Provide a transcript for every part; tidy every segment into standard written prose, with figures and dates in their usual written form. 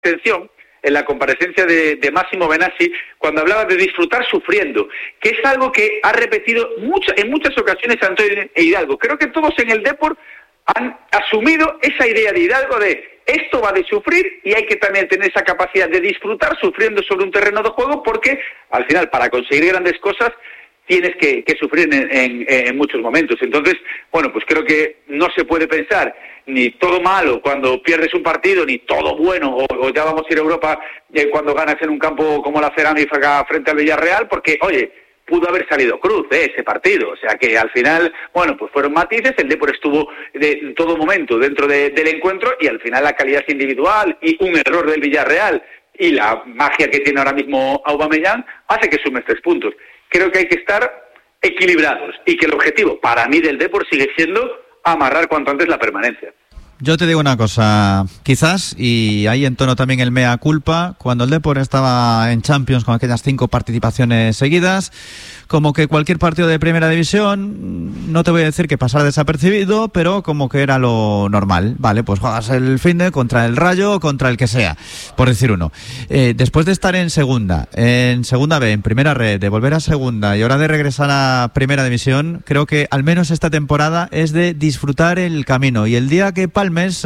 atención en la comparecencia de Massimo Benassi cuando hablaba de disfrutar sufriendo, que es algo que ha repetido en muchas ocasiones Antonio Hidalgo. Creo que todos en el Depor han asumido esa idea de Hidalgo de esto va de sufrir y hay que también tener esa capacidad de disfrutar sufriendo sobre un terreno de juego, porque al final para conseguir grandes cosas tienes que sufrir en muchos momentos. Entonces, bueno, pues creo que no se puede pensar ni todo malo cuando pierdes un partido, ni todo bueno, o ya vamos a ir a Europa cuando ganas en un campo como la Cerámica frente al Villarreal, porque, oye, pudo haber salido cruz ese partido. O sea que al final, bueno, pues fueron matices, el Depor estuvo en todo momento dentro del encuentro y al final la calidad individual y un error del Villarreal y la magia que tiene ahora mismo Aubameyang hace que sumes 3 puntos. Creo que hay que estar equilibrados y que el objetivo para mí del Depor sigue siendo amarrar cuanto antes la permanencia. Yo te digo una cosa, quizás, y ahí entono también el mea culpa, cuando el Depor estaba en Champions con aquellas 5 participaciones seguidas, como que cualquier partido de primera división, no te voy a decir que pasara desapercibido, pero como que era lo normal. Vale, pues juegas el finde contra el Rayo o contra el que sea, por decir uno. Después de estar en segunda B, en primera red, de volver a segunda y ahora de regresar a primera división, creo que al menos esta temporada es de disfrutar el camino. Y el día que palmes,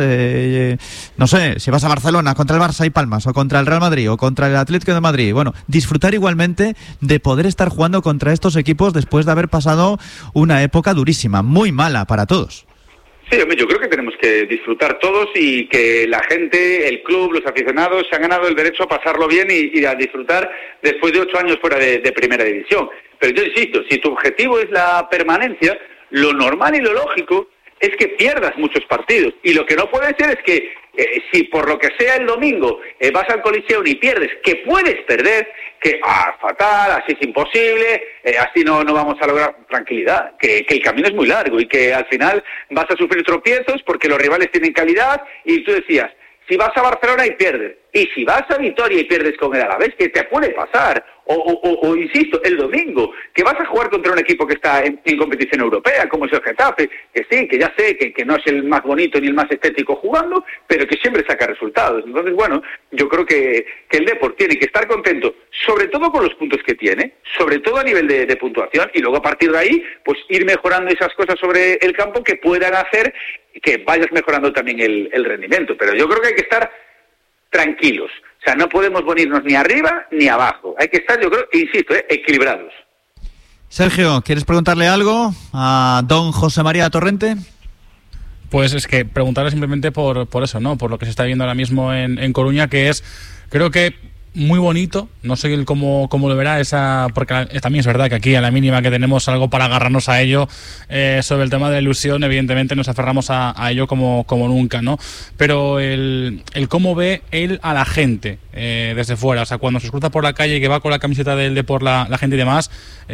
no sé, si vas a Barcelona contra el Barça y palmas, o contra el Real Madrid, o contra el Atlético de Madrid, bueno, disfrutar igualmente de poder estar jugando contra estos equipos después de haber pasado una época durísima, muy mala para todos. Sí, hombre, yo creo que tenemos que disfrutar todos y que la gente, el club, los aficionados se han ganado el derecho a pasarlo bien y a disfrutar después de 8 años fuera de primera división. Pero yo insisto, si tu objetivo es la permanencia, lo normal y lo lógico es que pierdas muchos partidos. Y lo que no puede ser es que si por lo que sea el domingo vas al Coliseum y pierdes, que puedes perder, que fatal, así es imposible, así no vamos a lograr tranquilidad, que el camino es muy largo y que al final vas a sufrir tropiezos porque los rivales tienen calidad. Y tú decías, si vas a Barcelona y pierdes, y si vas a Vitoria y pierdes con el Alavés, que te puede pasar, o insisto, el domingo, que vas a jugar contra un equipo que está en competición europea, como es el Getafe, que sí, que ya sé que no es el más bonito ni el más estético jugando, pero que siempre saca resultados. Entonces, bueno, yo creo que el Depor tiene que estar contento, sobre todo con los puntos que tiene, sobre todo a nivel de puntuación, y luego a partir de ahí, pues ir mejorando esas cosas sobre el campo que puedan hacer que vayas mejorando también el rendimiento. Pero yo creo que hay que estar tranquilos. O sea, no podemos venirnos ni arriba ni abajo. Hay que estar, yo creo, insisto, equilibrados. Sergio, ¿quieres preguntarle algo a don José María Torrente? Pues es que preguntarle simplemente por eso, ¿no? Por lo que se está viendo ahora mismo en Coruña, que es, creo que muy bonito. No sé cómo lo verá porque también es verdad que aquí a la mínima que tenemos algo para agarrarnos a ello, sobre el tema de la ilusión, evidentemente nos aferramos a ello como nunca, ¿no? Pero el cómo ve él a la gente desde fuera, o sea, cuando se cruza por la calle y que va con la camiseta del Depor la gente y demás,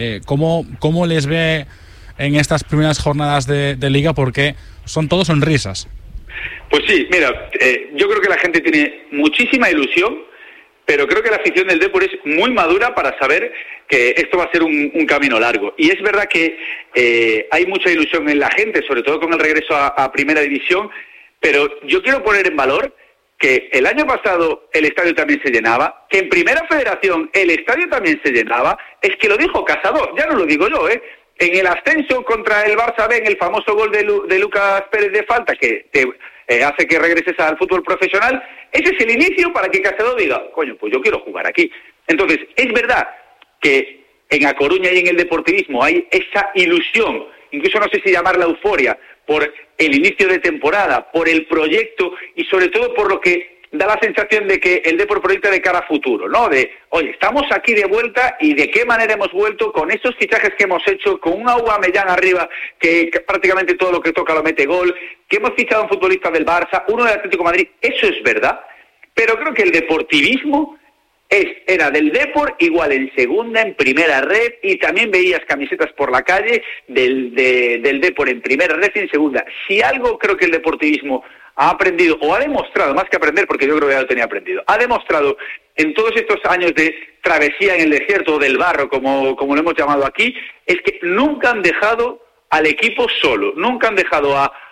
¿cómo les ve en estas primeras jornadas de Liga? Porque son todos sonrisas. Pues sí, mira, yo creo que la gente tiene muchísima ilusión, pero creo que la afición del Depor es muy madura para saber que esto va a ser un camino largo. Y es verdad que hay mucha ilusión en la gente, sobre todo con el regreso a Primera División, pero yo quiero poner en valor que el año pasado el estadio también se llenaba, que en Primera Federación el estadio también se llenaba. Es que lo dijo Casador, ya no lo digo yo, en el ascenso contra el Barça B, en el famoso gol de Lucas Pérez de falta, que te hace que regreses al fútbol profesional, ese es el inicio para que Casador diga, coño, pues yo quiero jugar aquí. Entonces, es verdad que en A Coruña y en el deportivismo hay esa ilusión, incluso no sé si llamarla euforia, por el inicio de temporada, por el proyecto y sobre todo por lo que da la sensación de que el Depor proyecta de cara a futuro, ¿no? De, oye, estamos aquí de vuelta y de qué manera hemos vuelto con esos fichajes que hemos hecho, con un Aubameyang arriba que prácticamente todo lo que toca lo mete gol, que hemos fichado a un futbolista del Barça, uno del Atlético de Madrid, eso es verdad, pero creo que el deportivismo era del Depor igual en segunda, en primera red, y también veías camisetas por la calle del Depor en primera red y en segunda. Si algo creo que el deportivismo ha aprendido, o ha demostrado, más que aprender, porque yo creo que ya lo tenía aprendido, ha demostrado en todos estos años de travesía en el desierto, del barro, como lo hemos llamado aquí, es que nunca han dejado al equipo solo, nunca han dejado a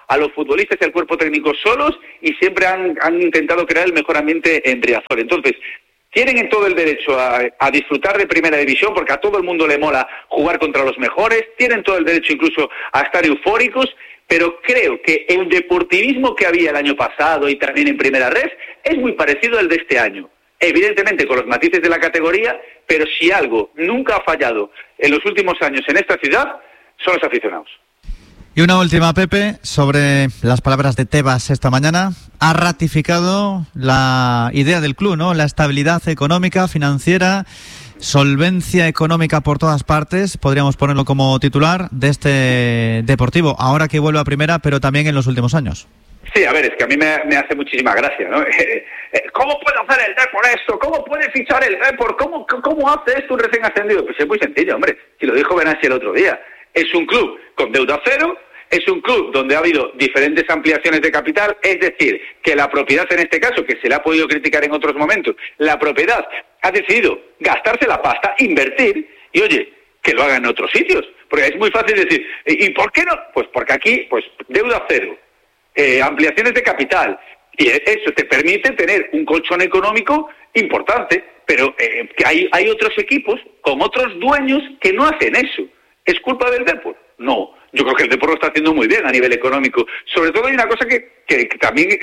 a los futbolistas y al cuerpo técnico solos y siempre han intentado crear el mejor ambiente en Riazor. Entonces, tienen en todo el derecho a disfrutar de primera división, porque a todo el mundo le mola jugar contra los mejores, tienen todo el derecho incluso a estar eufóricos, pero creo que el deportivismo que había el año pasado y también en Primera Ref es muy parecido al de este año. Evidentemente con los matices de la categoría, pero si algo nunca ha fallado en los últimos años en esta ciudad, son los aficionados. Y una última, Pepe, sobre las palabras de Tebas esta mañana. Ha ratificado la idea del club, ¿no? La estabilidad económica, financiera, solvencia económica por todas partes, podríamos ponerlo como titular, de este Deportivo, ahora que vuelve a primera, pero también en los últimos años. Sí, a ver, es que a mí me hace muchísima gracia, ¿no? ¿Cómo puede hacer el Depor esto? ¿Cómo puede fichar el Depor? ¿Cómo hace esto un recién ascendido? Pues es muy sencillo, hombre. Si lo dijo Benassi el otro día. Es un club con deuda cero, es un club donde ha habido diferentes ampliaciones de capital, es decir, que la propiedad en este caso, que se le ha podido criticar en otros momentos, la propiedad ha decidido gastarse la pasta, invertir, y oye, que lo haga en otros sitios. Porque es muy fácil decir, ¿y por qué no? Pues porque aquí, pues deuda cero, ampliaciones de capital, y eso te permite tener un colchón económico importante, pero que hay otros equipos con otros dueños que no hacen eso. ¿Es culpa del Depor? No, yo creo que el Depor lo está haciendo muy bien a nivel económico. Sobre todo hay una cosa que también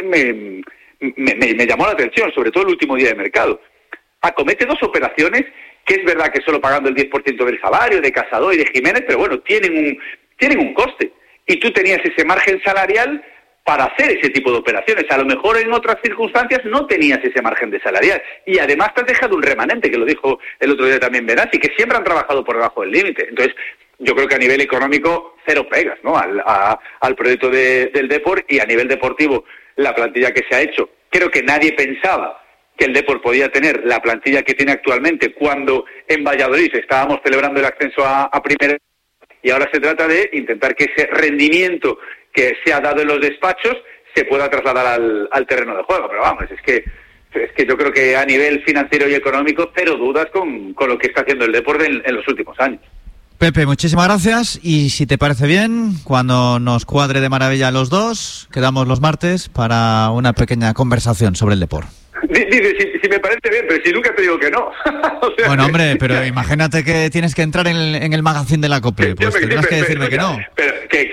me llamó la atención, sobre todo el último día de mercado. Acomete dos operaciones que es verdad que solo pagando el 10% del salario de Casado y de Jiménez, pero bueno, tienen un coste. Y tú tenías ese margen salarial para hacer ese tipo de operaciones. A lo mejor en otras circunstancias no tenías ese margen de salarial. Y además te has dejado un remanente, que lo dijo el otro día también Benassi, que siempre han trabajado por debajo del límite. Entonces, yo creo que a nivel económico, cero pegas, ¿no? Al proyecto del Depor, y a nivel deportivo, la plantilla que se ha hecho. Creo que nadie pensaba que el Depor podía tener la plantilla que tiene actualmente cuando en Valladolid estábamos celebrando el ascenso a primera, y ahora se trata de intentar que ese rendimiento que se ha dado en los despachos se pueda trasladar al terreno de juego. Pero vamos, es que yo creo que a nivel financiero y económico, cero dudas con lo que está haciendo el Depor en los últimos años. Pepe, muchísimas gracias, y si te parece bien, cuando nos cuadre de maravilla los dos, quedamos los martes para una pequeña conversación sobre el Depor. Dice, si me parece bien, pero si nunca te digo que no. O sea, bueno, hombre, pero imagínate que tienes que entrar en el magazine de la COPE, pues tendrás que decirme que no. Pero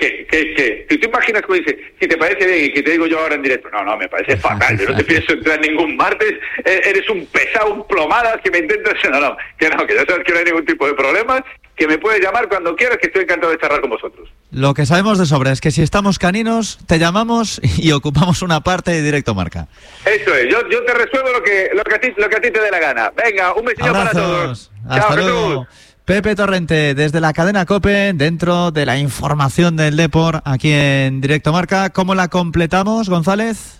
que si tú imaginas como dice, si te parece bien y que te digo yo ahora en directo, no, me parece fatal, yo no te pienso entrar ningún martes, eres un pesado, un plomadas que me intentas, que ya sabes que no hay ningún tipo de problemas, que me puedes llamar cuando quieras, que estoy encantado de charlar con vosotros. Lo que sabemos de sobra es que si estamos caninos, te llamamos y ocupamos una parte de Directo Marca. Eso es, yo te resuelvo lo que a ti te dé la gana. Venga, un besito para todos. Hasta Chao, luego. Pepe Torrente, desde la cadena COPE, dentro de la información del Depor, aquí en Directo Marca. ¿Cómo la completamos, González?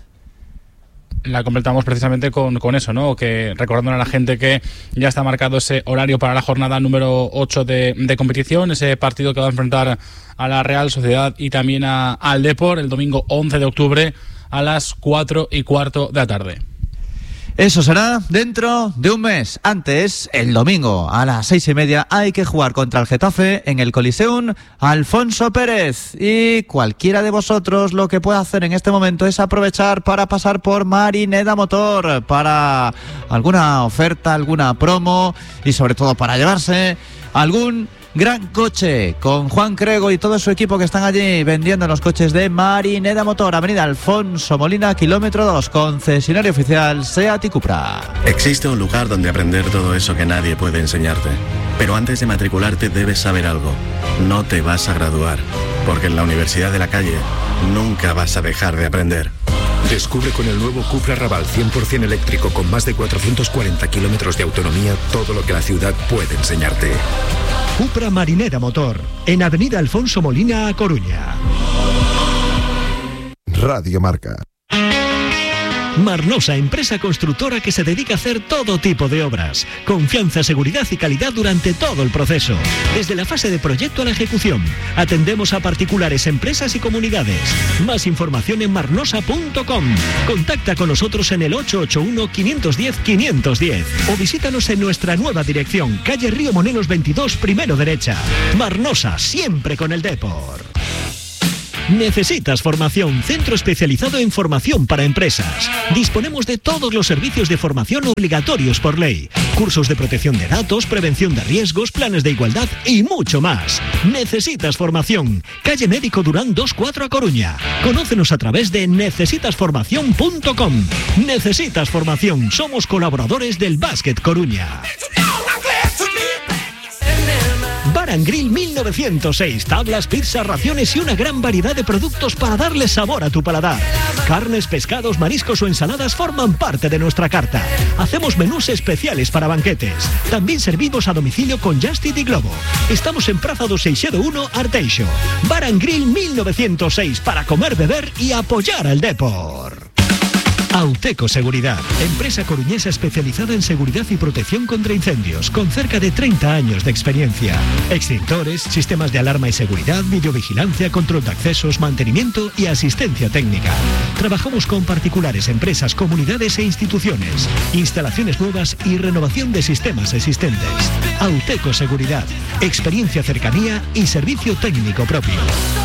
La completamos precisamente con eso, ¿no? Que recordándole a la gente que ya está marcado ese horario para la jornada número 8 de competición, ese partido que va a enfrentar a la Real Sociedad y también al Depor el domingo 11 de octubre a las 4:15 de la tarde. Eso será dentro de un mes. Antes, el domingo a las 6:30 hay que jugar contra el Getafe en el Coliseum Alfonso Pérez. Y cualquiera de vosotros lo que puede hacer en este momento es aprovechar para pasar por Marineda Motor para alguna oferta, alguna promo y sobre todo para llevarse algún gran coche con Juan Crego y todo su equipo que están allí vendiendo los coches de Marineda Motor, Avenida Alfonso Molina, kilómetro 2, concesionario oficial SEAT y Cupra. Existe un lugar donde aprender todo eso que nadie puede enseñarte. Pero antes de matricularte debes saber algo. No te vas a graduar, porque en la Universidad de la Calle nunca vas a dejar de aprender. Descubre con el nuevo Cupra Raval 100% eléctrico con más de 440 kilómetros de autonomía todo lo que la ciudad puede enseñarte. Cupra Marineda Motor, en Avenida Alfonso Molina, A Coruña. Radio Marca. Marnosa, empresa constructora que se dedica a hacer todo tipo de obras. Confianza, seguridad y calidad durante todo el proceso. Desde la fase de proyecto a la ejecución. Atendemos a particulares, empresas y comunidades. Más información en marnosa.com. Contacta con nosotros en el 881-510-510 o visítanos en nuestra nueva dirección, calle Río Monelos 22, primero derecha. Marnosa, siempre con el Depor. ¿Necesitas formación? Centro especializado en formación para empresas. Disponemos de todos los servicios de formación obligatorios por ley. Cursos de protección de datos, prevención de riesgos, planes de igualdad y mucho más. ¿Necesitas formación? Calle Médico Durán 24 a Coruña. Conócenos a través de necesitasformación.com. Necesitas formación. Somos colaboradores del Básquet Coruña. Bar and Grill 1906. Tablas, pizzas, raciones y una gran variedad de productos para darle sabor a tu paladar. Carnes, pescados, mariscos o ensaladas forman parte de nuestra carta. Hacemos menús especiales para banquetes. También servimos a domicilio con Just Eat y Globo. Estamos en Praza do Seixedo 1, Arteixo. Bar and Grill 1906 para comer, beber y apoyar al Depor. Auteco Seguridad, empresa coruñesa especializada en seguridad y protección contra incendios, con cerca de 30 años de experiencia. Extintores, sistemas de alarma y seguridad, videovigilancia, control de accesos, mantenimiento y asistencia técnica. Trabajamos con particulares, empresas, comunidades e instituciones. Instalaciones nuevas y renovación de sistemas existentes. Auteco Seguridad, experiencia, cercanía y servicio técnico propio.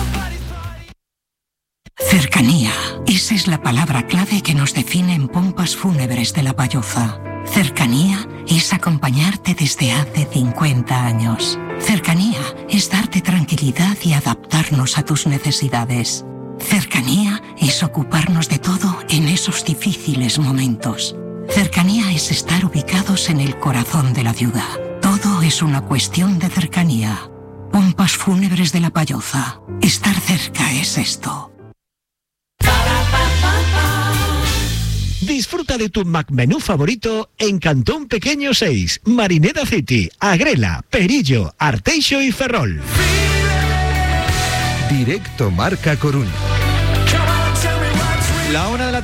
Cercanía. Esa es la palabra clave que nos define en Pompas Fúnebres de La Palloza. Cercanía es acompañarte desde hace 50 años. Cercanía es darte tranquilidad y adaptarnos a tus necesidades. Cercanía es ocuparnos de todo en esos difíciles momentos. Cercanía es estar ubicados en el corazón de la ciudad. Todo es una cuestión de cercanía. Pompas Fúnebres de La Palloza. Estar cerca es esto. Disfruta de tu McMenú favorito en Cantón Pequeño 6, Marineda City, Agrela, Perillo, Arteixo y Ferrol. Directo Marca Coruña. La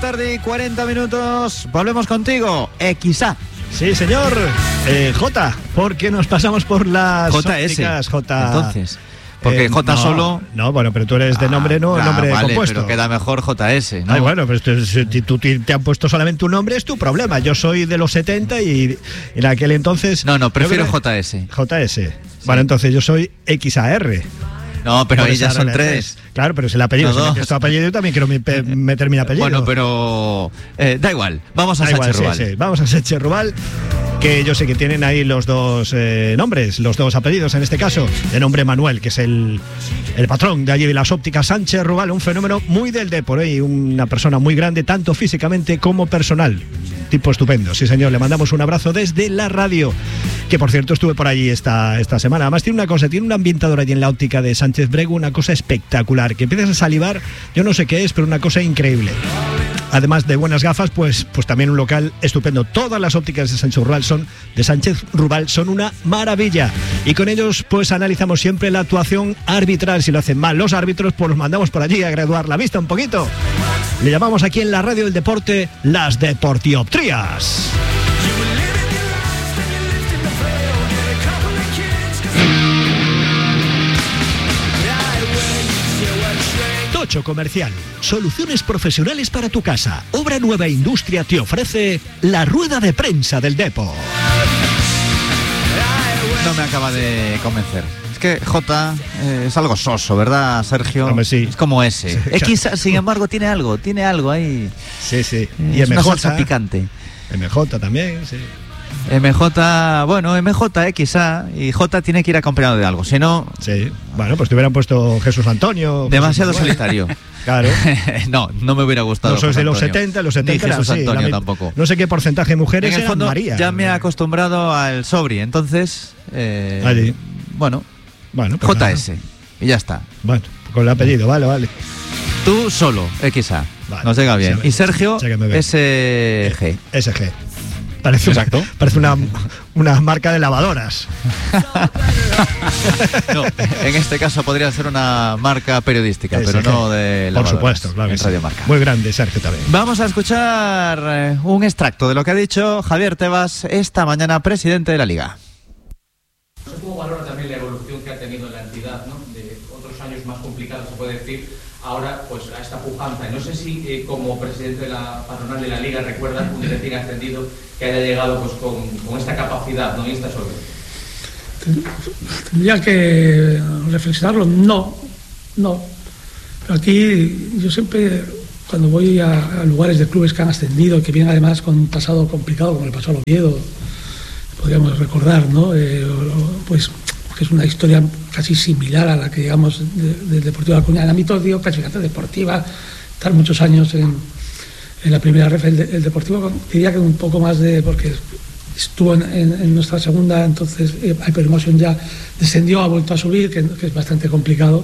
1:40 volvemos contigo, XA. Sí, señor. J, porque nos pasamos por las JS. J. Entonces, porque J no, solo... No, bueno, pero tú eres de nombre, no, nombre vale, compuesto. Pero queda mejor JS, ¿no? Ay, bueno, pero si tú te han puesto solamente un nombre, es tu problema. Yo soy de los 70 y en aquel entonces... No, prefiero JS. JS. Sí. Bueno, entonces yo soy XAR. No, pero ahí ya son 3. Claro, pero es el apellido. No, si metes tu apellido, yo también quiero meter mi apellido. Bueno, pero da igual. Vamos a Sánchez Rubal. Sí. Vamos a Sánchez Rubal, que yo sé que tienen ahí los dos nombres, los dos apellidos en este caso. De nombre Manuel, que es el patrón de allí de las ópticas Sánchez Rubal, un fenómeno muy del Depor, y una persona muy grande, tanto físicamente como personal. Tipo estupendo, sí señor, le mandamos un abrazo desde la radio, que por cierto estuve por allí esta semana. Además tiene una cosa, tiene un ambientador allí en la óptica de Sánchez Bregu, una cosa espectacular, que empiezas a salivar, yo no sé qué es, pero una cosa increíble. Además de buenas gafas, pues también un local estupendo. Todas las ópticas de Sánchez Rubal son una maravilla, y con ellos pues analizamos siempre la actuación arbitral. Si lo hacen mal los árbitros, pues los mandamos por allí a graduar la vista un poquito. Le llamamos aquí en la radio del deporte las Deportioptrías. Tocho Comercial, soluciones profesionales para tu casa. Obra Nueva Industria te ofrece la rueda de prensa del Depor. No me acaba de convencer. Es que J es algo soso, ¿verdad, Sergio? Hombre, sí. Es como S. Sí, X, sin embargo, tiene algo ahí. Sí. Y es una salsa picante. MJ también, sí. MJ, bueno, MJ, XA, y J tiene que ir acompañado de algo, si no... Sí, bueno, pues te hubieran puesto Jesús Antonio. Demasiado solitario. Claro. no me hubiera gustado. No sois de los 70, los 70 ni Jesús sí, Antonio tampoco. No sé qué porcentaje de mujeres en el fondo, eran María. Ya me he acostumbrado al sobri, entonces... Allí. Bueno, pues JS, nada. Y ya está. Bueno, con el apellido, vale. Tú solo, XA. Vale, nos llega bien. Y Sergio, SG. SG. Parece una marca de lavadoras. No, en este caso podría ser una marca periodística, pero no de lavadoras. Por supuesto, claro. En Radio Marca. Muy grande, Sergio, también. Vamos a escuchar un extracto de lo que ha dicho Javier Tebas esta mañana, presidente de la Liga. ¿Cómo valora también la evolución que ha tenido la entidad, ¿no? De otros años más complicados, se puede decir, ahora pues a esta pujanza? No sé si como presidente de la patronal de la Liga recuerdas un recién ascendido que haya llegado pues con esta capacidad, ¿no? Y esta solvencia. Tendría que reflexionarlo. No. Pero aquí yo siempre, cuando voy a lugares de clubes que han ascendido, que vienen además con un pasado complicado, como le pasó al Oviedo, podríamos recordar, ¿no? Pues que es una historia casi similar a la que digamos del Deportivo de La Coruña. En el ámbito de clasificación deportiva, estar muchos años en la primera ref, el Deportivo diría que un poco más porque estuvo en nuestra segunda, entonces Hypermotion ya descendió, ha vuelto a subir, que es bastante complicado.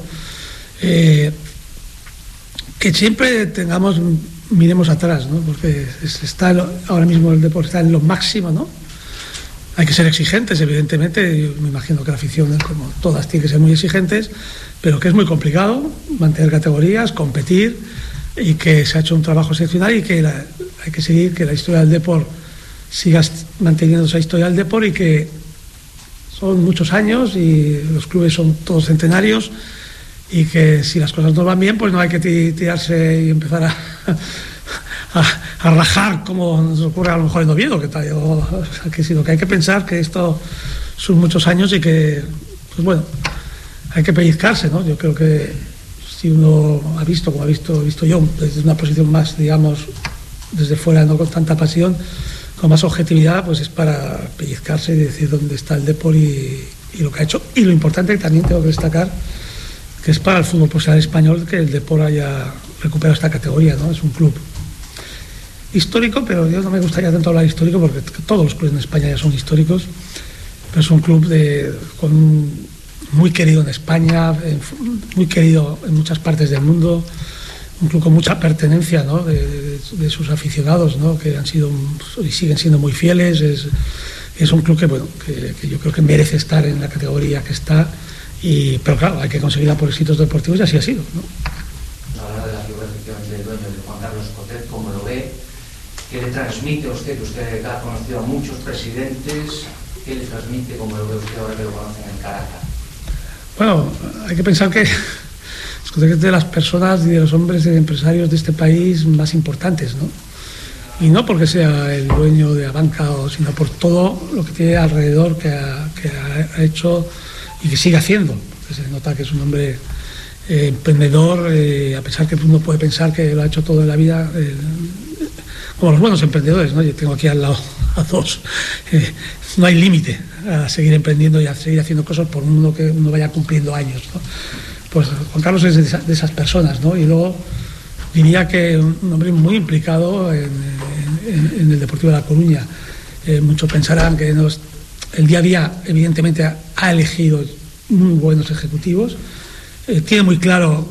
Que siempre miremos atrás, ¿no? Porque ahora mismo el deporte está en lo máximo, ¿no? Hay que ser exigentes, evidentemente. Yo me imagino que la afición, como todas, tiene que ser muy exigentes, pero que es muy complicado mantener categorías, competir, y que se ha hecho un trabajo excepcional y que hay que seguir, que la historia del deporte siga manteniendo esa historia del deporte, y que son muchos años y los clubes son todos centenarios, y que si las cosas no van bien, pues no hay que tirarse y empezar a rajar como nos ocurre a lo mejor en Oviedo, sino que hay que pensar que esto son muchos años y que, pues bueno, hay que pellizcarse, ¿no? Yo creo que si uno ha visto, como he visto yo, desde una posición más, digamos, desde fuera, no con tanta pasión, con más objetividad, pues es para pellizcarse y decir dónde está el deporte y lo que ha hecho. Y lo importante, que también tengo que destacar, que es para el fútbol profesional español que el Depor haya recuperado esta categoría, ¿no? Es un club histórico, pero yo no me gustaría tanto hablar histórico, porque todos los clubes en España ya son históricos, pero es un club muy querido en España, muy querido en muchas partes del mundo, un club con mucha pertenencia, ¿no? de sus aficionados, ¿no? Que han sido y siguen siendo muy fieles. Es un club que yo creo que merece estar en la categoría que está. Pero claro, hay que conseguirla por éxitos deportivos, y así ha sido, ¿no? Hablando de la figura efectivamente del dueño, de Juan Carlos Cotet, ¿cómo lo ve? ¿Qué le transmite a usted? Usted ha conocido a muchos presidentes. ¿Qué le transmite? ¿Cómo lo ve usted ahora que lo conocen en Caracas? Bueno, hay que pensar que es de las personas y de los hombres y empresarios de este país más importantes, ¿no? Y no porque sea el dueño de la banca, sino por todo lo que tiene alrededor, que ha hecho y que sigue haciendo. Porque se nota que es un hombre emprendedor, a pesar que uno puede pensar que lo ha hecho todo en la vida, como los buenos emprendedores, ¿no? Yo tengo aquí al lado a dos. No hay límite a seguir emprendiendo y a seguir haciendo cosas por uno que uno vaya cumpliendo años, ¿no? Pues Juan Carlos es de esas personas, ¿no? Y luego diría que un hombre muy implicado en el Deportivo de La Coruña. Muchos pensarán que el día a día, evidentemente, ha elegido muy buenos ejecutivos. Tiene muy claro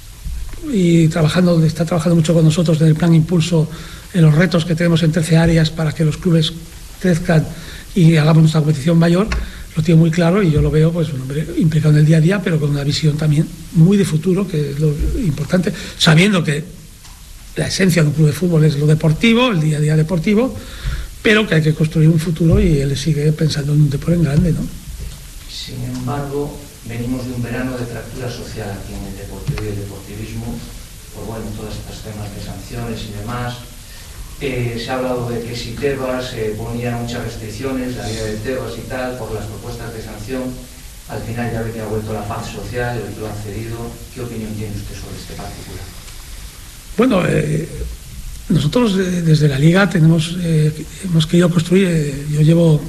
y está trabajando mucho con nosotros en el plan Impulso, en los retos que tenemos en 13 áreas para que los clubes crezcan y hagamos nuestra competición mayor. Lo tiene muy claro, y yo lo veo, pues, un hombre implicado en el día a día, pero con una visión también muy de futuro, que es lo importante, sabiendo que la esencia de un club de fútbol es lo deportivo, el día a día deportivo, pero que hay que construir un futuro, y él sigue pensando en un deporte en grande, ¿no? Sin embargo, venimos de un verano de fractura social aquí en el deportivo y el deportivismo, por todos estos temas de sanciones y demás. Se ha hablado de que si Tebas ponía muchas restricciones, la vida de Tebas y tal, por las propuestas de sanción. Al final ya ve que ha vuelto la paz social, lo ha cedido. ¿Qué opinión tiene usted sobre este particular? Bueno, nosotros desde la Liga hemos querido construir, yo llevo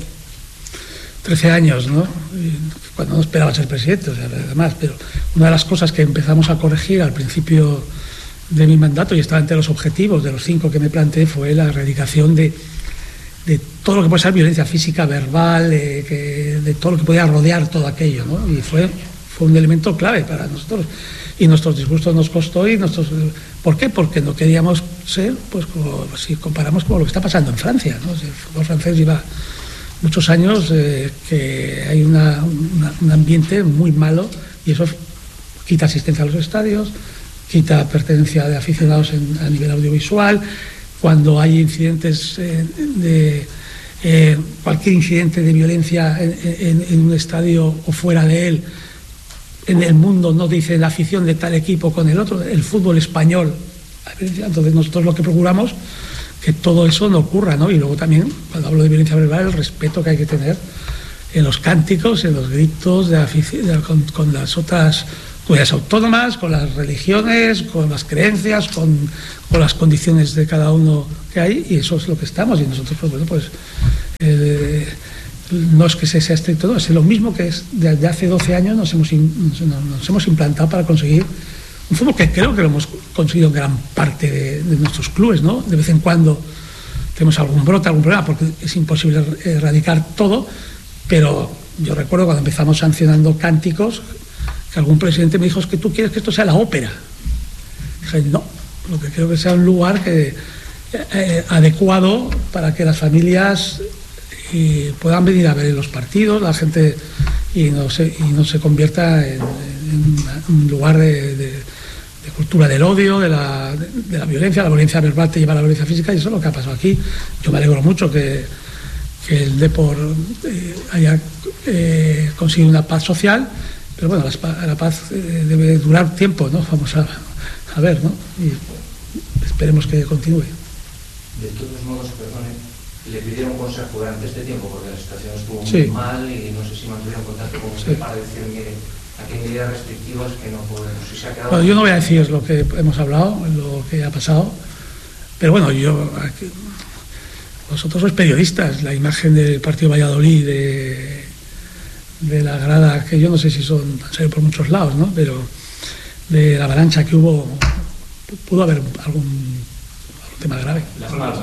13 años, ¿no? Cuando no esperaba ser presidente, además, pero una de las cosas que empezamos a corregir al principio de mi mandato, y estaba entre los objetivos de los 5 que me planteé, fue la erradicación de todo lo que puede ser violencia física, verbal, de todo lo que podía rodear todo aquello, ¿no? Y fue un elemento clave para nosotros, y nuestros disgustos nos costó. ¿Por qué? Porque no queríamos ser, pues, como si comparamos con lo que está pasando en Francia, ¿no? El fútbol francés lleva muchos años que hay un ambiente muy malo, y eso quita asistencia a los estadios, quita pertenencia de aficionados a nivel audiovisual. Cuando hay incidentes cualquier incidente de violencia en un estadio o fuera de él, en el mundo no dice la afición de tal equipo con el otro, el fútbol español. Entonces nosotros lo que procuramos que todo eso no ocurra, ¿no? Y luego también, cuando hablo de violencia verbal, el respeto que hay que tener en los cánticos, en los gritos con comunidades autónomas, con las religiones, con las creencias, con las condiciones de cada uno que hay, y eso es lo que estamos. Y nosotros, pues bueno, pues no es que sea estricto, no, es lo mismo que es desde hace 12 años nos hemos implantado para conseguir un fútbol que creo que lo hemos conseguido en gran parte de nuestros clubes, ¿no? De vez en cuando tenemos algún brote, algún problema, porque es imposible erradicar todo, pero yo recuerdo cuando empezamos sancionando cánticos, que algún presidente me dijo: es que tú quieres que esto sea la ópera. Dije: no, lo que creo que sea un lugar adecuado para que las familias puedan venir a ver los partidos, la gente, y no se convierta en un lugar de cultura del odio, de la violencia. La violencia verbal te lleva a la violencia física, y eso es lo que ha pasado aquí. Yo me alegro mucho que el Depor haya conseguido una paz social, pero bueno, la paz debe durar tiempo, ¿no? Vamos a ver, ¿no? Y esperemos que continúe. De todos modos, perdone, le pidieron consejo durante este tiempo porque la situación estuvo muy mal, y no sé si mantuvieron contacto con usted para decir: mire, aquí hay medidas restrictivas que no podemos. Si se ha quedado... Bueno, yo no voy a decir lo que hemos hablado, lo que ha pasado, pero bueno, vosotros sois periodistas. La imagen del partido Valladolid, de la grada, que yo no sé si han salido por muchos lados, ¿no? Pero de la avalancha que hubo, pudo haber algún tema grave. Las palmas.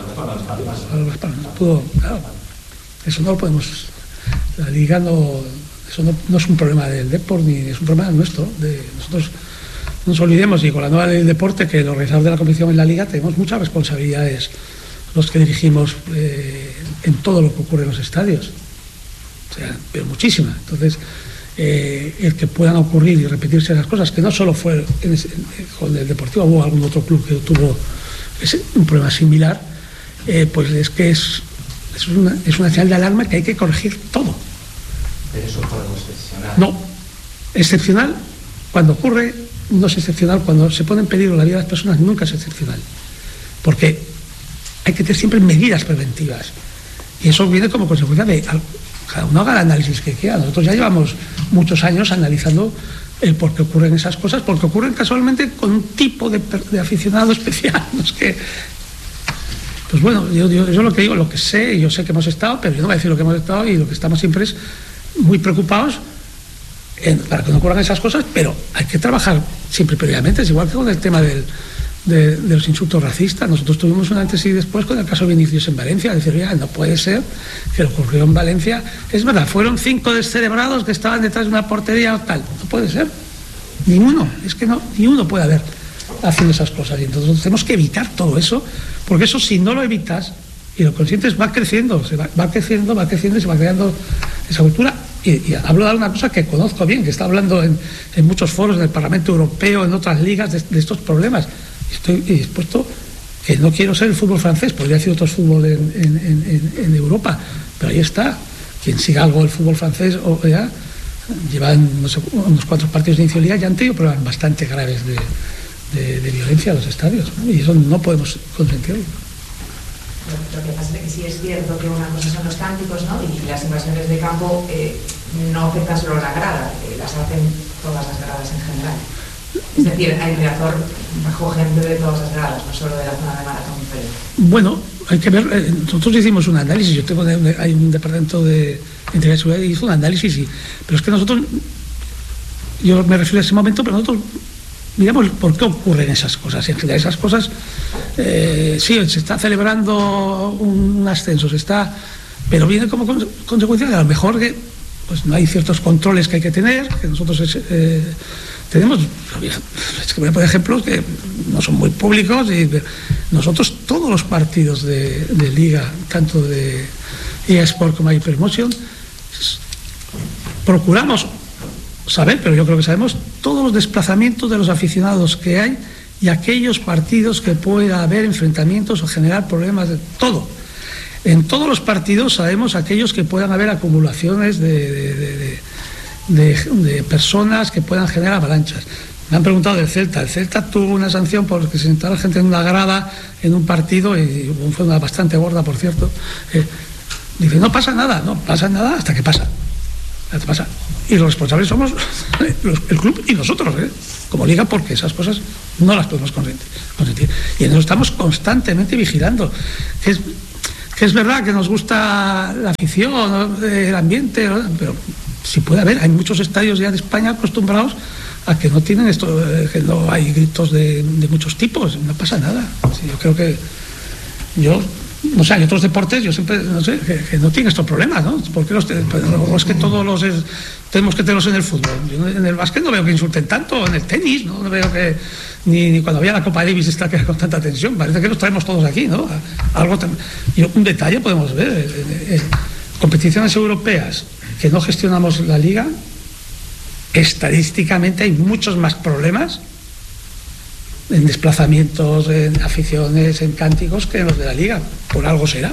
Claro, eso no lo podemos. La Liga eso no es un problema del Depor, ni es un problema nuestro. Nosotros no nos olvidemos, y con la nueva ley del deporte, que los organizadores de la competición en la Liga tenemos muchas responsabilidades, los que dirigimos en todo lo que ocurre en los estadios. O sea, pero muchísima. Entonces, el que puedan ocurrir y repetirse esas cosas, que no solo fue con el Deportivo, hubo algún otro club que tuvo un problema similar, pues es que es una señal de alarma que hay que corregir todo. Pero eso fue algo excepcional. No, excepcional cuando ocurre, no es excepcional cuando se pone en peligro la vida de las personas, nunca es excepcional, porque hay que tener siempre medidas preventivas, y eso viene como consecuencia de cada uno haga el análisis que quiera. Nosotros ya llevamos muchos años analizando el por qué ocurren esas cosas, porque ocurren casualmente con un tipo de aficionado especial. No es que, pues bueno, yo lo que digo, lo que sé, yo sé que hemos estado, pero yo no voy a decir lo que hemos estado, y lo que estamos siempre es muy preocupados para que no ocurran esas cosas, pero hay que trabajar siempre previamente. Es igual que con el tema de los insultos racistas. Nosotros tuvimos un antes y después con el caso Vinicius en Valencia, decir: ya, no puede ser que lo ocurrió en Valencia. Es verdad, fueron 5 descerebrados que estaban detrás de una portería o tal. No puede ser. Ninguno. Es que no, ni uno puede haber haciendo esas cosas. Y entonces tenemos que evitar todo eso, porque eso, si no lo evitas y lo consientes, va creciendo, va creciendo y se va creando esa cultura. Y hablo de una cosa que conozco bien, que está hablando en muchos foros del Parlamento Europeo, en otras ligas, de estos problemas. Estoy dispuesto, que no quiero ser el fútbol francés, podría decir otros fútbol en Europa, pero ahí está. Quien siga algo del fútbol francés, ya llevan, no sé, unos 4 partidos de inicio de liga, ya han tenido problemas bastante graves de violencia en los estadios, ¿no? Y eso no podemos consentirlo. Lo que pasa es que sí es cierto que una cosa son los cánticos, ¿no? Y las invasiones de campo no afectan solo a la grada, las hacen todas las gradas en general. Es decir, hay Riazor bajo gente de todas las gradas, no solo de la zona de Maratón. Bueno, hay que ver. Nosotros hicimos un análisis. Hay un departamento de integridad y seguridad y hizo un análisis. Pero es que nosotros, yo me refiero a ese momento, pero nosotros miramos por qué ocurren esas cosas. En general, esas cosas, sí, se está celebrando un ascenso, pero viene como consecuencia de a lo mejor que pues no hay ciertos controles que hay que tener, que nosotros tenemos. Es que voy a poner ejemplos que no son muy públicos, y nosotros todos los partidos de liga, tanto de EA Sport como Hypermotion, procuramos saber, pero yo creo que sabemos, todos los desplazamientos de los aficionados que hay y aquellos partidos que pueda haber enfrentamientos o generar problemas de todo. En todos los partidos sabemos aquellos que puedan haber acumulaciones de personas que puedan generar avalanchas. Me han preguntado del Celta. El Celta tuvo una sanción porque se sentaba la gente en una grada en un partido, y fue una bastante gorda, por cierto. Dice: no pasa nada hasta que pasa. ¿Qué pasa? Y los responsables somos el club y nosotros, como liga, porque esas cosas no las podemos consentir. Y en eso estamos constantemente vigilando. Que es verdad que nos gusta la afición, ¿no? El ambiente, ¿no? Pero si puede haber, hay muchos estadios ya de España acostumbrados a que no tienen esto, que no hay gritos de muchos tipos, no pasa nada. Sí, yo creo que no sé, hay otros deportes, yo siempre, no sé, que no tienen estos problemas, ¿no? ¿Por qué es que todos los tenemos que tenerlos en el fútbol? Yo en el básquet no veo que insulten tanto, en el tenis, no veo que ni cuando había la Copa Davis está que con tanta tensión, parece que los traemos todos aquí, ¿no? Un detalle podemos ver, competiciones europeas que no gestionamos la liga, estadísticamente hay muchos más problemas en desplazamientos, en aficiones, en cánticos que en los de la liga. Por algo será.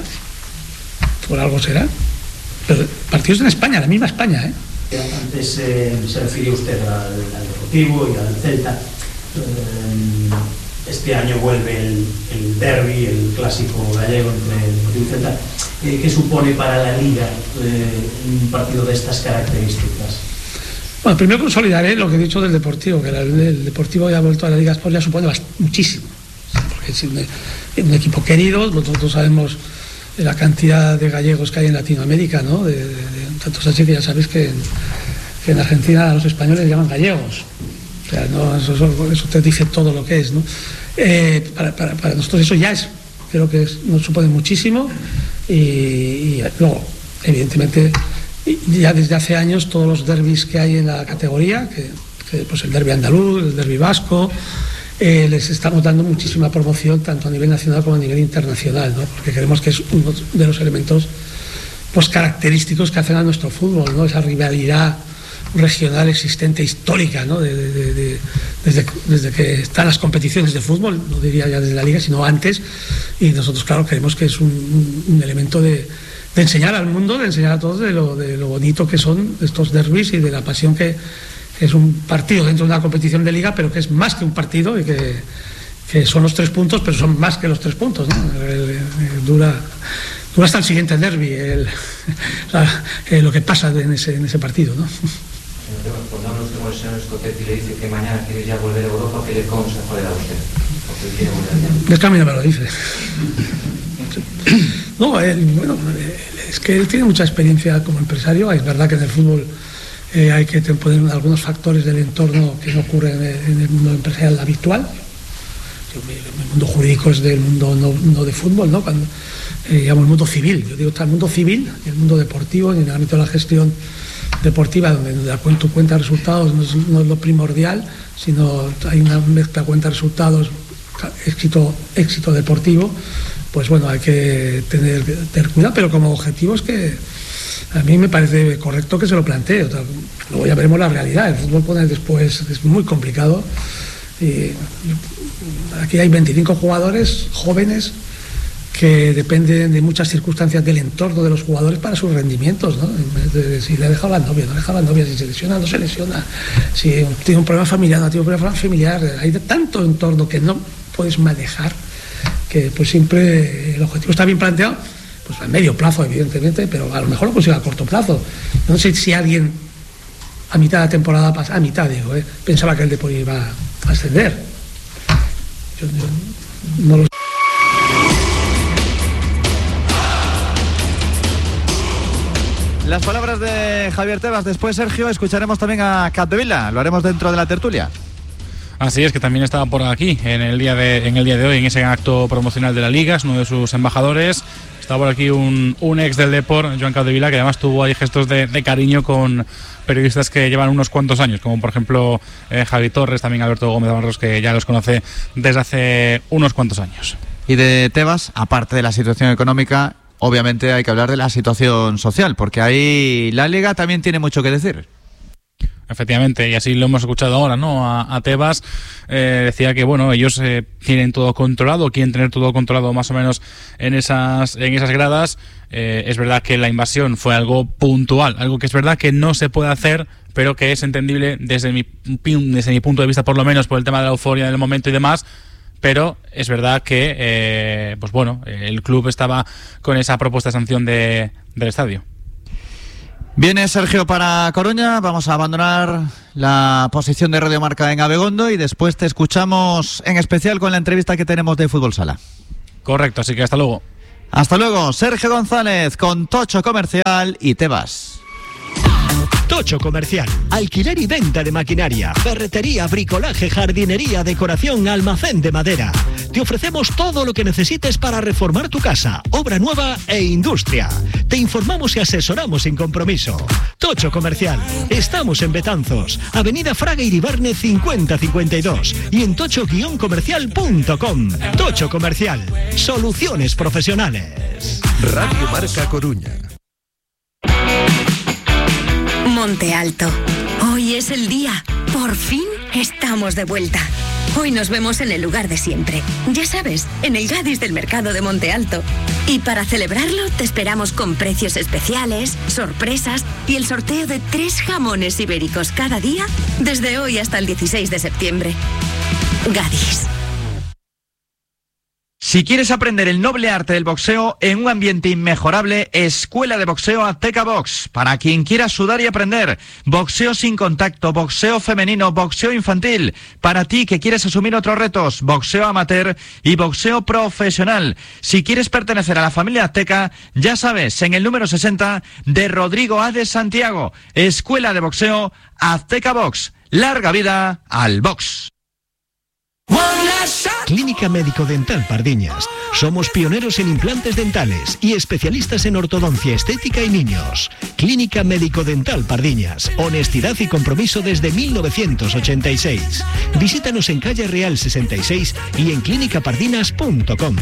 Pero partidos en España, la misma España, Antes se refirió usted al Deportivo y al Celta. Este año vuelve el derbi, el clásico gallego entre el Deportivo y Celta. ¿Qué supone para la liga un partido de estas características? Bueno, primero consolidaré lo que he dicho del Deportivo, que el Deportivo ya ha vuelto a la Liga Sport, ya supone muchísimo, porque es un equipo querido. Nosotros sabemos la cantidad de gallegos que hay en Latinoamérica, ¿no? Tanto así que ya sabéis que en Argentina a los españoles llaman gallegos. O sea, no, eso te dice todo lo que es, ¿no? Para nosotros eso ya es, creo que nos supone muchísimo, y luego, evidentemente, ya desde hace años todos los derbis que hay en la categoría, que pues el derbi andaluz, el derbi vasco, les estamos dando muchísima promoción tanto a nivel nacional como a nivel internacional, ¿no? Porque creemos que es uno de los elementos pues característicos que hacen a nuestro fútbol, ¿no? Esa rivalidad regional existente, histórica, ¿no? Desde que están las competiciones de fútbol, no diría ya desde la liga, sino antes, y nosotros, claro, creemos que es un elemento de enseñar al mundo, de enseñar a todos de lo bonito que son estos derbis y de la pasión que es un partido dentro de una competición de liga, pero que es más que un partido y que son los 3 puntos, pero son más que los 3 puntos, ¿no? Dura hasta el siguiente derbi, lo que pasa en ese partido, ¿no? Cuando habla usted con el señor Escotet y le dice que mañana quiere ya volver a Europa, ¿qué consejo le da usted? Porque quiere volver allá. Es que a mí no me lo dice. No, bueno, es que él tiene mucha experiencia como empresario. Es verdad que en el fútbol hay que poner algunos factores del entorno que no ocurren en el mundo empresarial habitual. El mundo jurídico es del mundo no de fútbol, ¿no? Cuando llamo el mundo civil. Yo digo, está el mundo civil, el mundo deportivo, en el ámbito de la gestión deportiva, donde tu cuenta de resultados no es lo primordial, sino hay una mezcla de cuenta de resultados, éxito deportivo. Pues bueno, hay que tener cuidado, pero como objetivo es que a mí me parece correcto que se lo plantee. O sea, luego ya veremos la realidad. El fútbol pone después, es muy complicado. Y aquí hay 25 jugadores jóvenes que dependen de muchas circunstancias del entorno de los jugadores para sus rendimientos, ¿no? Si le ha dejado la novia, no le ha dejado la novia, si se lesiona, no se lesiona, si tiene un problema familiar, no tiene un problema familiar. Hay tanto entorno que no puedes manejar, que pues siempre el objetivo está bien planteado, pues a medio plazo evidentemente, pero a lo mejor lo consigue a corto plazo. No sé si alguien a mitad de la temporada pasada, pensaba que el Depor iba a ascender. Yo no lo sé. Las palabras de Javier Tebas. Después, Sergio, escucharemos también a Capdevila. Lo haremos dentro de la tertulia. Así es, que también estaba por aquí en el día de hoy, en ese acto promocional de la Liga, es uno de sus embajadores. Está por aquí un ex del Depor, Joan Capdevila, que además tuvo ahí gestos de cariño con periodistas que llevan unos cuantos años, como por ejemplo Javi Torres, también Alberto Gómez Barros, que ya los conoce desde hace unos cuantos años. Y de Tebas, aparte de la situación económica, obviamente hay que hablar de la situación social, porque ahí la Liga también tiene mucho que decir. Efectivamente, y así lo hemos escuchado ahora, ¿no? A Tebas decía que, bueno, ellos tienen todo controlado, quieren tener todo controlado más o menos en esas gradas. Es verdad que la invasión fue algo puntual, algo que es verdad que no se puede hacer, pero que es entendible desde mi punto de vista, por lo menos por el tema de la euforia del momento y demás. Pero es verdad que, pues bueno, el club estaba con esa propuesta de sanción del estadio. Viene Sergio para Coruña, vamos a abandonar la posición de Radio Marca en Abegondo y después te escuchamos en especial con la entrevista que tenemos de Fútbol Sala. Correcto, así que hasta luego. Hasta luego, Sergio González con Tocho Comercial y te vas. Tocho Comercial, alquiler y venta de maquinaria, ferretería, bricolaje, jardinería, decoración, almacén de madera. Te ofrecemos todo lo que necesites para reformar tu casa, obra nueva e industria. Te informamos y asesoramos sin compromiso. Tocho Comercial, estamos en Betanzos, Avenida Fraga Iribarne 5052 y en tocho-comercial.com. Tocho Comercial, soluciones profesionales. Radio Marca Coruña. Monte Alto. Hoy es el día. Por fin estamos de vuelta. Hoy nos vemos en el lugar de siempre. Ya sabes, en el Gadis del Mercado de Monte Alto. Y para celebrarlo te esperamos con precios especiales, sorpresas y el sorteo de 3 jamones ibéricos cada día desde hoy hasta el 16 de septiembre. Gadis. Si quieres aprender el noble arte del boxeo en un ambiente inmejorable, Escuela de Boxeo Azteca Box. Para quien quiera sudar y aprender, boxeo sin contacto, boxeo femenino, boxeo infantil. Para ti que quieres asumir otros retos, boxeo amateur y boxeo profesional. Si quieres pertenecer a la familia Azteca, ya sabes, en el número 60 de Rodrigo A. de Santiago. Escuela de Boxeo Azteca Box. Larga vida al box. Clínica Médico Dental Pardiñas. Somos pioneros en implantes dentales y especialistas en ortodoncia estética y niños. Clínica Médico Dental Pardiñas. Honestidad y compromiso desde 1986. Visítanos en calle Real 66 y en clínicapardinas.com.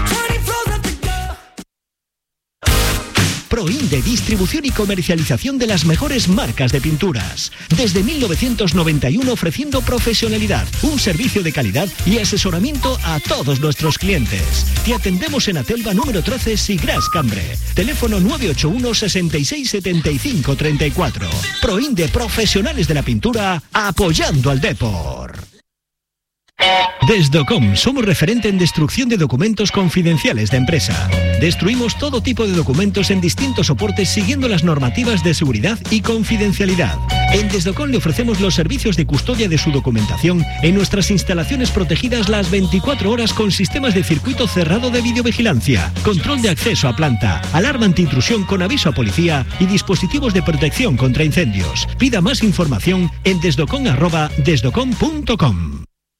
Proinde, distribución y comercialización de las mejores marcas de pinturas. Desde 1991 ofreciendo profesionalidad, un servicio de calidad y asesoramiento a todos nuestros clientes. Te atendemos en Atelva número 13, Sigras Cambre. Teléfono 981 66 75 34. Proinde, profesionales de la pintura, apoyando al deporte. Desdocom, somos referente en destrucción de documentos confidenciales de empresa. Destruimos todo tipo de documentos en distintos soportes siguiendo las normativas de seguridad y confidencialidad. En Desdocom le ofrecemos los servicios de custodia de su documentación en nuestras instalaciones protegidas las 24 horas con sistemas de circuito cerrado de videovigilancia, control de acceso a planta, alarma antiintrusión con aviso a policía y dispositivos de protección contra incendios. Pida más información en desdocom@desdocom.com.